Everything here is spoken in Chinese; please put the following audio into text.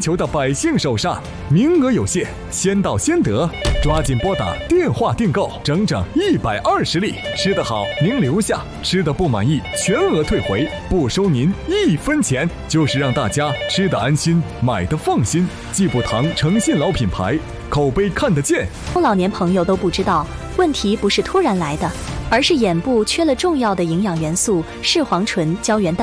求的百姓手上，名额有限，先到先得，抓紧拨打电话订购，整整120粒，吃得好您留下，吃得不满意全额退回，不收您1分钱，就是让大家吃得安心，买得放心。季步堂诚信老品牌，口碑看得见。 中老年朋友都不知道，问题不是突然来的，而是眼部缺了重要的营养元素视黄醇胶原蛋白。